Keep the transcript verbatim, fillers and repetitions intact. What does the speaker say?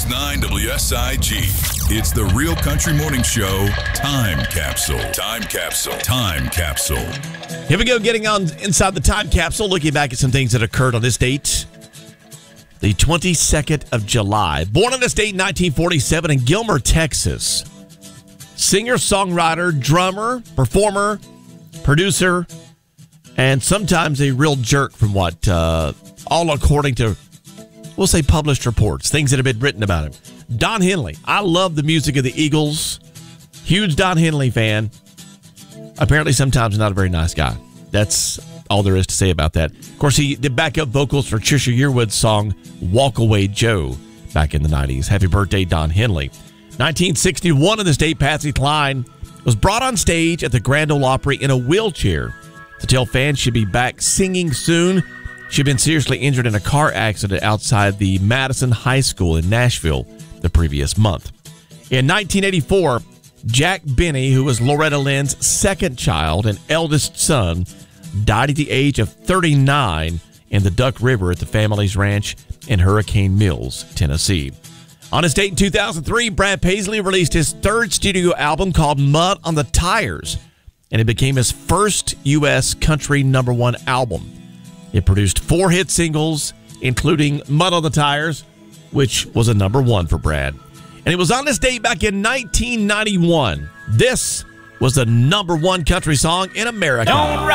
ninety-six point nine W S I G. It's the Real Country Morning Show Time Capsule. Time Capsule. Time Capsule. Here we go, getting on inside the Time Capsule, looking back at some things that occurred on this date. The twenty-second of July. Born on this date in nineteen forty-seven in Gilmer, Texas. Singer, songwriter, drummer, performer, producer, and sometimes a real jerk from what, uh, all according to, we'll say, published reports, things that have been written about him. Don Henley. I love the music of the Eagles. Huge Don Henley fan. Apparently sometimes not a very nice guy. That's all there is to say about that. Of course, he did backup vocals for Trisha Yearwood's song Walk Away Joe back in the nineties. Happy birthday, Don Henley. nineteen sixty-one in this date, Patsy Cline was brought on stage at the Grand Ole Opry in a wheelchair to tell fans she'd be back singing soon. She'd been seriously injured in a car accident outside the Madison High School in Nashville the previous month. In nineteen eighty-four, Jack Benny, who was Loretta Lynn's second child and eldest son, died at the age of thirty-nine in the Duck River at the family's ranch in Hurricane Mills, Tennessee. On his date in two thousand three, Brad Paisley released his third studio album called Mud on the Tires, and it became his first U S country number one album. It produced four hit singles, including Mud on the Tires, which was a number one for Brad. And it was on this date back in nineteen ninety-one. This was the number one country song in America.